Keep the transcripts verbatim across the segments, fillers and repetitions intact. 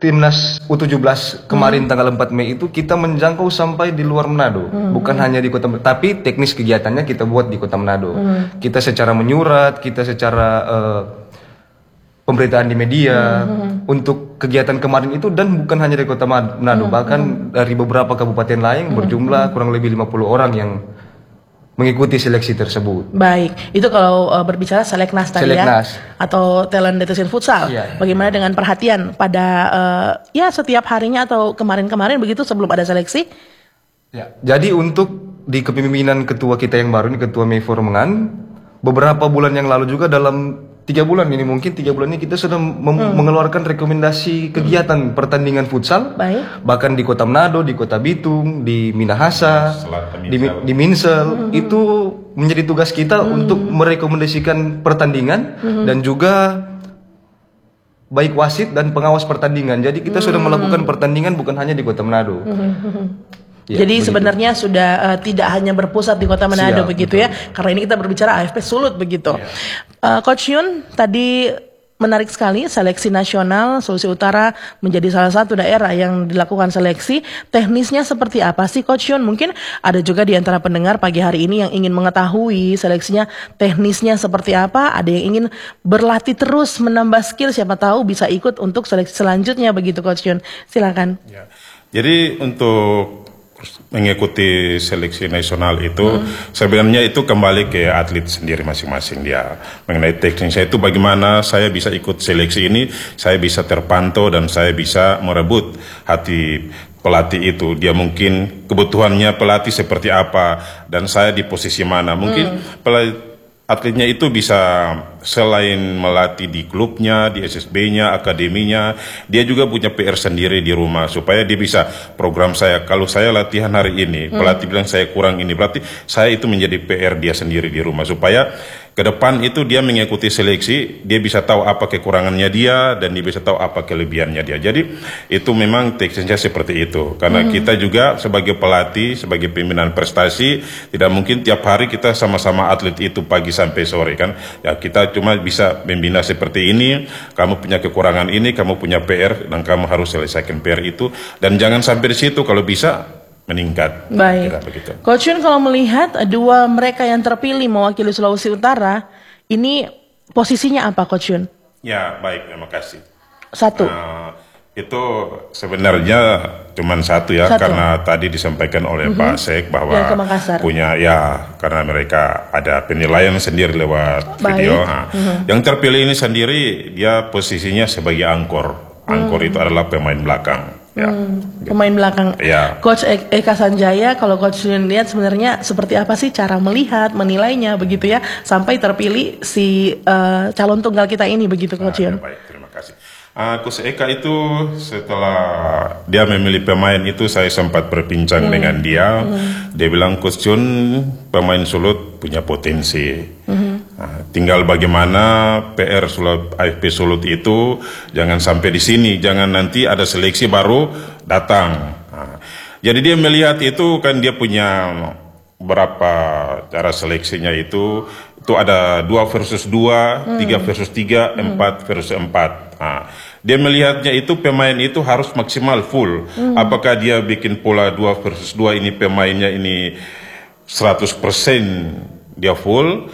Timnas U tujuh belas kemarin hmm. tanggal empat Mei itu kita menjangkau sampai di luar Manado, hmm. bukan hanya di kota, tapi teknis kegiatannya kita buat di kota Manado. Hmm. Kita secara menyurat, kita secara uh, pemberitaan di media hmm. untuk kegiatan kemarin itu, dan bukan hanya di kota Manado, hmm. bahkan hmm. dari beberapa kabupaten lain hmm. berjumlah kurang lebih lima puluh orang yang mengikuti seleksi tersebut. Baik, itu kalau uh, berbicara seleknas tadi seleknas. ya, atau talent detection futsal. Ya, bagaimana ya. dengan perhatian pada uh, ya setiap harinya atau kemarin-kemarin begitu sebelum ada seleksi? Ya, jadi untuk di kepemimpinan ketua kita yang baru ini, Ketua Mayfor Mengan, beberapa bulan yang lalu juga, dalam tiga bulan ini mungkin tiga bulan ini kita sudah hmm. mengeluarkan rekomendasi kegiatan hmm. pertandingan futsal. Baik. Bahkan di kota Manado, di kota Bitung, di Minahasa, di, di Minsel, hmm. itu menjadi tugas kita hmm. untuk merekomendasikan pertandingan hmm. dan juga baik wasit dan pengawas pertandingan. Jadi kita hmm. sudah melakukan pertandingan bukan hanya di kota Manado. Hmm. Ya, jadi begitu. Sebenarnya sudah uh, tidak hanya berpusat di kota Manado. Siap, begitu betul. ya, karena ini kita berbicara A F P Sulut begitu. Ya. Uh, Coach Yun, tadi menarik sekali seleksi nasional Sulawesi Utara menjadi salah satu daerah yang dilakukan seleksi. Teknisnya seperti apa sih Coach Yun? Mungkin ada juga di antara pendengar pagi hari ini yang ingin mengetahui seleksinya teknisnya seperti apa. Ada yang ingin berlatih terus menambah skill, siapa tahu bisa ikut untuk seleksi selanjutnya begitu Coach Yun. Silakan. Ya. Jadi untuk mengikuti seleksi nasional itu hmm. sebenarnya itu kembali ke atlet sendiri masing-masing dia. Mengenai teknisnya itu bagaimana saya bisa ikut seleksi ini, saya bisa terpantau dan saya bisa merebut hati pelatih itu. Dia mungkin kebutuhannya pelatih seperti apa dan saya di posisi mana. Mungkin hmm. pelatih atletnya itu bisa selain melatih di klubnya, di S S B-nya, akademinya, dia juga punya P R sendiri di rumah supaya dia bisa program saya. Kalau saya latihan hari ini, hmm. pelatih bilang saya kurang ini, berarti saya itu menjadi P R dia sendiri di rumah supaya ke depan itu dia mengikuti seleksi, dia bisa tahu apa kekurangannya dia dan dia bisa tahu apa kelebihannya dia. Jadi itu memang teknisnya seperti itu. Karena hmm. kita juga sebagai pelatih, sebagai pimpinan prestasi, tidak mungkin tiap hari kita sama-sama atlet itu pagi sampai sore kan. Ya kita cuma bisa membina seperti ini, kamu punya kekurangan ini, kamu punya P R dan kamu harus selesaikan P R itu. Dan jangan sampai di situ, kalau bisa meningkat. Baik. Coach Yun, kalau melihat dua mereka yang terpilih mewakili Sulawesi Utara, ini posisinya apa Coach Yun? Ya, baik, terima kasih. Satu. Nah, itu sebenarnya cuma satu ya, satu. Karena tadi disampaikan oleh mm-hmm. Pak Sek bahwa punya ya, karena mereka ada penilaian sendiri lewat baik. video. Nah, mm-hmm. Yang terpilih ini sendiri dia posisinya sebagai angkor. Angkor mm. itu adalah pemain belakang. Ya, hmm, pemain belakang. Ya. Coach e Eka Sanjaya, kalau Coach Yun lihat sebenarnya seperti apa sih cara melihat, menilainya begitu ya, sampai terpilih si uh, calon tunggal kita ini begitu Coach Yun. Ah, ya, baik, terima kasih. Uh, Coach Eka itu setelah dia memilih pemain itu saya sempat berbincang hmm. dengan dia. Hmm. Dia bilang Coach Yun pemain Sulut punya potensi. Hmm. Nah, tinggal bagaimana P R Sulut, A F P Sulut itu jangan sampai di sini, jangan nanti ada seleksi baru datang. Nah, jadi dia melihat itu kan dia punya berapa cara seleksinya itu, itu ada dua versus dua, hmm. tiga versus tiga, hmm. empat versus empat. Nah, dia melihatnya itu pemain itu harus maksimal full. Hmm. Apakah dia bikin pola dua versus dua ini pemainnya ini seratus persen dia full.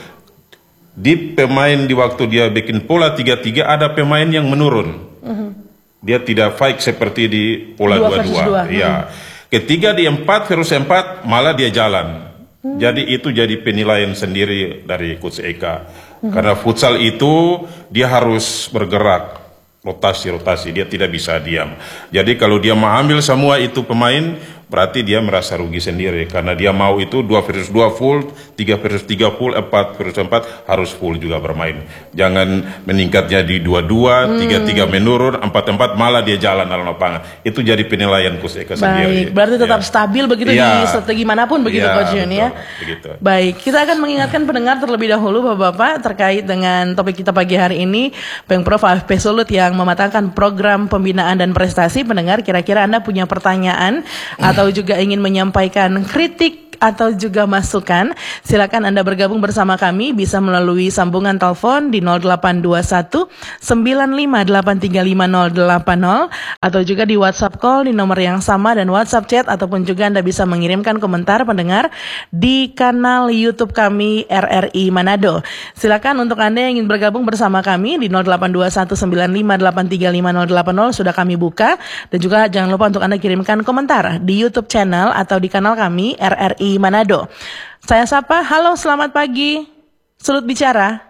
Di pemain di waktu dia bikin pola tiga tiga ada pemain yang menurun. Uh-huh. Dia tidak fight seperti di pola dua dua. Ya. Ketika di empat versus empat malah dia jalan. Uh-huh. Jadi itu jadi penilaian sendiri dari Coach Eka. Uh-huh. Karena futsal itu dia harus bergerak. Rotasi-rotasi, dia tidak bisa diam. Jadi kalau dia mau ambil semua itu pemain, berarti dia merasa rugi sendiri. Karena dia mau itu dua versus dua full, tiga versus tiga full, empat versus empat harus full juga bermain. Jangan meningkatnya di dua dua, tiga tiga menurun, empat empat malah dia jalan dalam lapangan. Itu jadi penilaian Coach Eka sendiri. Baik, berarti tetap ya. stabil begitu ya. Di strategi manapun begitu ya, Coach Yun ya. Begitu. Baik, kita akan mengingatkan pendengar terlebih dahulu Bapak-Bapak terkait dengan topik kita pagi hari ini, Pemprov A F P Sulut yang mematangkan program pembinaan dan prestasi. Pendengar, kira-kira Anda punya pertanyaan atau juga ingin menyampaikan kritik atau juga masukan, silakan Anda bergabung bersama kami bisa melalui sambungan telepon di nol delapan dua satu sembilan lima delapan tiga lima nol delapan nol atau juga di WhatsApp call di nomor yang sama dan WhatsApp chat, ataupun juga Anda bisa mengirimkan komentar pendengar di kanal YouTube kami R R I Manado. Silakan untuk Anda yang ingin bergabung bersama kami di nol delapan dua satu sembilan lima delapan tiga lima nol delapan nol sudah kami buka, dan juga jangan lupa untuk Anda kirimkan komentar di YouTube channel atau di kanal kami R R I Manado. Saya sapa, halo selamat pagi, Sulut Bicara.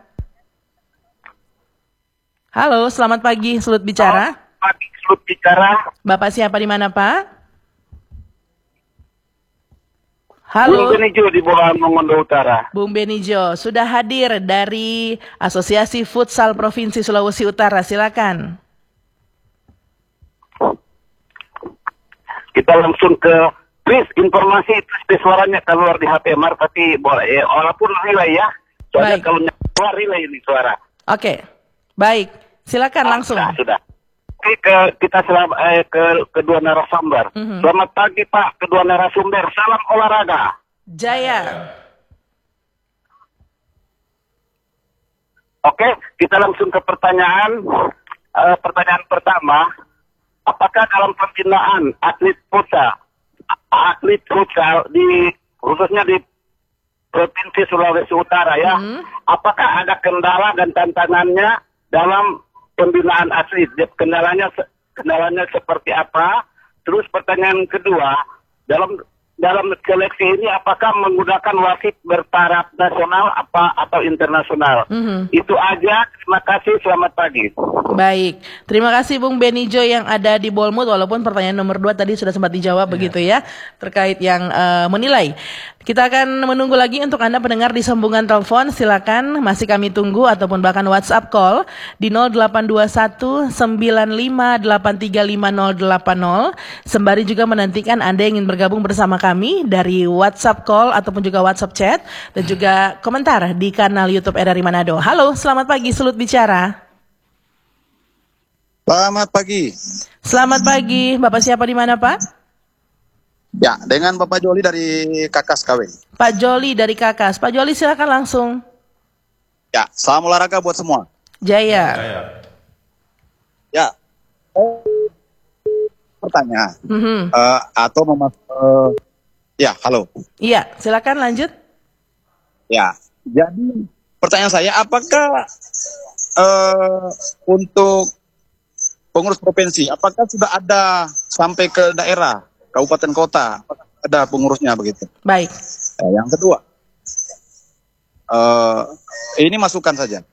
Halo, selamat pagi, Sulut Bicara. Selamat pagi, Sulut Bicara. Bapak siapa di mana, Pak? Bung Halo. Benijo di Bola Mongondo Utara. Bung Benijo, sudah hadir dari Asosiasi Futsal Provinsi Sulawesi Utara, silakan. Kita langsung ke please informasi please suaranya keluar di H P Mar, tapi boleh ya, walaupun relay ya. Soalnya Baik. kalau keluar relay ini suara. Oke, baik, silakan langsung. Sudah, sudah. Oke, ke kita selam, eh, ke kedua narasumber. Mhm. Selamat pagi Pak, kedua narasumber. Salam olahraga. Jaya. Oke, kita langsung ke pertanyaan. Eh, pertanyaan pertama, apakah dalam pembinaan atlet futsal, atlet futsal di khususnya di Provinsi Sulawesi Utara ya, Mhm. apakah ada kendala dan tantangannya dalam pembinaan atlet? Kendalanya kendalanya seperti apa? Terus pertanyaan kedua, dalam dalam seleksi ini apakah menggunakan wasit bertaraf nasional apa atau internasional? Mhm. Itu aja. Terima kasih. Selamat pagi. Baik, terima kasih Bung Benijo yang ada di Bolmut, walaupun pertanyaan nomor dua tadi sudah sempat dijawab begitu ya, terkait yang eh, menilai. Kita akan menunggu lagi untuk Anda pendengar di sambungan telepon, silakan masih kami tunggu, ataupun bahkan WhatsApp call di nol delapan dua satu sembilan lima delapan tiga lima nol delapan nol, sembari juga menantikan Anda yang ingin bergabung bersama kami dari WhatsApp call ataupun juga WhatsApp chat, dan juga komentar di kanal YouTube R R I Manado. Halo, selamat pagi Sulut Bicara. Selamat pagi. Selamat pagi, Bapak siapa di mana Pak? Ya, dengan Bapak Joli dari Kakas K W. Pak Joli dari Kakas. Pak Joli silakan langsung. Ya, salam olahraga buat semua. Jaya. Ya, pertanyaan Mhm. Eh, atau memas eh, ya, halo. Iya, silakan lanjut. Ya, jadi pertanyaan saya, apakah eh, untuk pengurus provinsi, apakah sudah ada sampai ke daerah, kabupaten kota, apakah ada pengurusnya begitu? Baik. Ya, yang kedua, eh, ini masukan saja.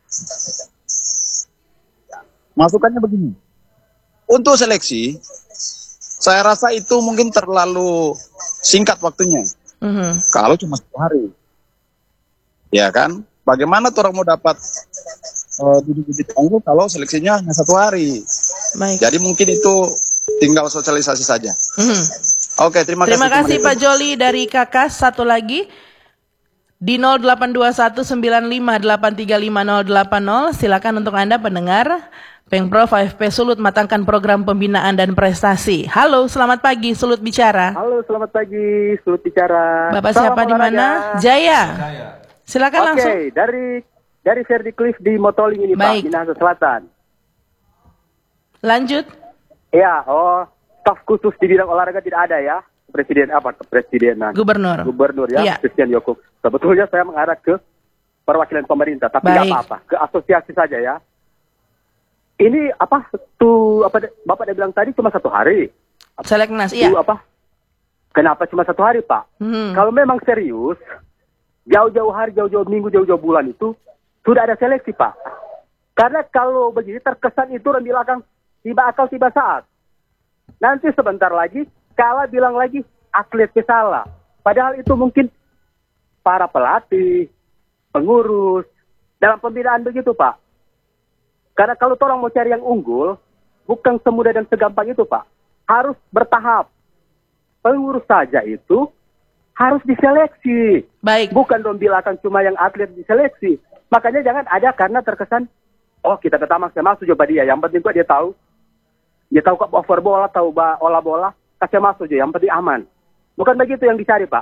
Masukannya begini, untuk seleksi, saya rasa itu mungkin terlalu singkat waktunya. Mhm. Kalau cuma satu hari, ya kan? Bagaimana tuh orang mau dapat uh, bibit-bibit unggul kalau seleksinya hanya satu hari? Baik. Jadi mungkin itu tinggal sosialisasi saja. Mhm. Oke, terima, Terima kasih. kasih Pak Joli dari Kakas. Satu lagi di nol delapan dua satu sembilan lima delapan tiga lima nol delapan nol. Silakan untuk Anda pendengar Pemprov A F P Sulut matangkan program pembinaan dan prestasi. Halo, selamat pagi Sulut Bicara. Halo, selamat pagi, Sulut Bicara. Bapak Salam siapa di mana? olahraga. Jaya. Silakan Oke, langsung. dari dari Verdi Cliff di Motoling ini Baik. Pak, Minahasa Selatan. Lanjut. Ya, oh, staf khusus di bidang olahraga tidak ada ya, Presiden apa? Kepresidenan. Gubernur. Gubernur ya, Iya. Christian Yoko. Sebetulnya saya mengarah ke perwakilan pemerintah, tapi Baik. nggak apa-apa, ke asosiasi saja ya. Ini apa? Tuh apa? Bapak dia bilang tadi cuma satu hari. Seleknas, Tuh iya. apa? Kenapa cuma satu hari Pak? Mhm. Kalau memang serius, jauh-jauh hari, jauh-jauh minggu, jauh-jauh bulan itu sudah ada seleksi Pak. Karena kalau begini terkesan itu orang bilang tiba akal tiba saat. Nanti sebentar lagi kalah bilang lagi atletnya salah. Padahal itu mungkin para pelatih, pengurus dalam pembinaan begitu Pak. Karena kalau orang mau cari yang unggul, bukan semudah dan segampang itu Pak. Harus bertahap. Pengurus saja itu harus diseleksi. Baik. Bukan dong bilakan cuma yang atlet diseleksi. Makanya jangan ada karena terkesan, oh kita pertama saya masuk coba dia. Yang penting kok dia tahu. Dia tahu kok over bola, tahu ba- olah bola. Kasih masuk aja, yang penting aman. Bukan begitu yang dicari Pak.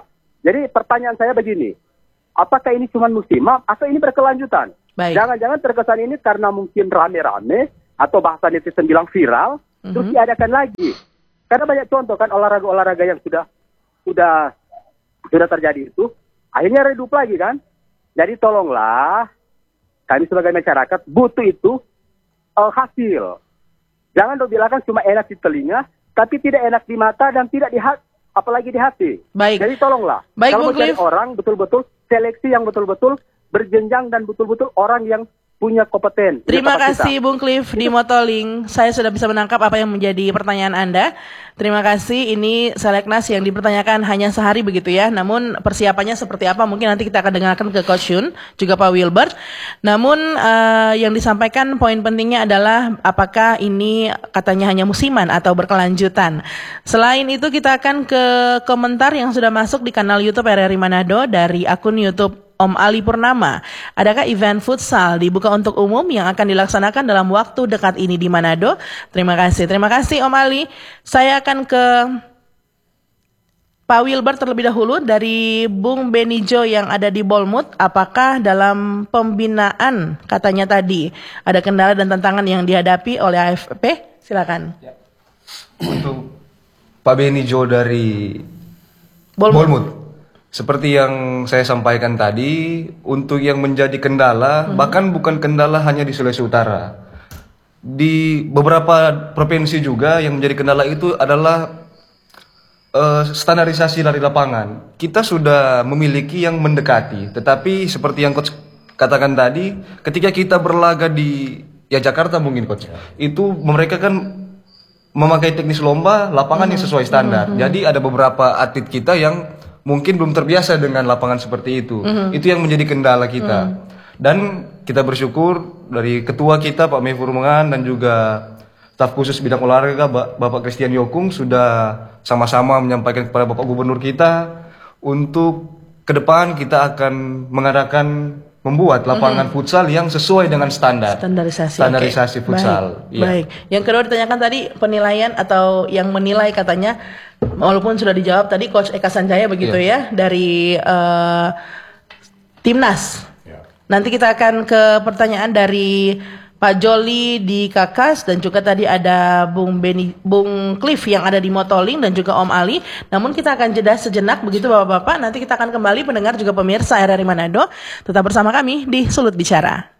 Jadi pertanyaan saya begini, apakah ini cuma musiman atau ini berkelanjutan? Baik. Jangan-jangan terkesan ini karena mungkin rame-rame atau bahasa netizen bilang viral, mm-hmm. terus diadakan lagi. Karena banyak contoh kan olahraga-olahraga yang sudah sudah sudah terjadi itu, akhirnya redup lagi kan. Jadi tolonglah kami sebagai masyarakat butuh itu uh, hasil. Jangan dong bilangkan cuma enak di telinga, tapi tidak enak di mata dan tidak di hati, apalagi di hati. Baik. Jadi tolonglah. Baik, kalau Bung mencari Cliff. orang betul-betul seleksi yang betul-betul berjenjang dan betul-betul orang yang punya kompeten. Terima punya kasih Bung Cliff di Motoling. Saya sudah bisa menangkap apa yang menjadi pertanyaan Anda. Terima kasih. Ini Seleknas yang dipertanyakan hanya sehari begitu ya. Namun persiapannya seperti apa mungkin nanti kita akan dengarkan ke Coach Yun juga Pak Wilbert. Namun uh, yang disampaikan poin pentingnya adalah apakah ini katanya hanya musiman atau berkelanjutan. Selain itu kita akan ke komentar yang sudah masuk di kanal YouTube R R I Manado dari akun YouTube Om Ali Purnama. Adakah event futsal dibuka untuk umum yang akan dilaksanakan dalam waktu dekat ini di Manado? Terima kasih. Terima kasih Om Ali. Saya akan ke Pak Wilbert terlebih dahulu dari Bung Benijo yang ada di Bolmut. Apakah dalam pembinaan katanya tadi ada kendala dan tantangan yang dihadapi oleh A F P? Silakan. Untuk Pak Benijo dari Bolmut. Bolmut. Seperti yang saya sampaikan tadi, untuk yang menjadi kendala, hmm. bahkan bukan kendala hanya di Sulawesi Utara. Di beberapa provinsi juga yang menjadi kendala itu adalah uh, standarisasi dari lapangan. Kita sudah memiliki yang mendekati, tetapi seperti yang Coach katakan tadi, ketika kita berlaga di ya Jakarta mungkin Coach, itu mereka kan memakai teknis lomba, lapangan hmm. yang sesuai standar. Hmm. Jadi ada beberapa atlet kita yang mungkin belum terbiasa dengan lapangan seperti itu. Mm-hmm. Itu yang menjadi kendala kita. Mm. Dan kita bersyukur dari ketua kita Pak Mefur Mengan dan juga staf khusus bidang olahraga Bapak Christian Yokung sudah sama-sama menyampaikan kepada Bapak Gubernur kita untuk ke depan kita akan mengadakan membuat lapangan mm-hmm. futsal yang sesuai dengan standar. Standarisasi. Standarisasi okay. futsal. Baik. Ya. Baik. Yang kedua ditanyakan tadi penilaian atau yang menilai katanya, walaupun sudah dijawab tadi Coach Eka Sanjaya begitu yeah. ya dari uh, Timnas. Yeah. Nanti kita akan ke pertanyaan dari Pak Joli di Kakas dan juga tadi ada Bung Beni, Bung Cliff yang ada di Motoling dan juga Om Ali. Namun kita akan jeda sejenak begitu Bapak-bapak. Nanti kita akan kembali pendengar juga pemirsa R R I Manado. Tetap bersama kami di Sulut Bicara.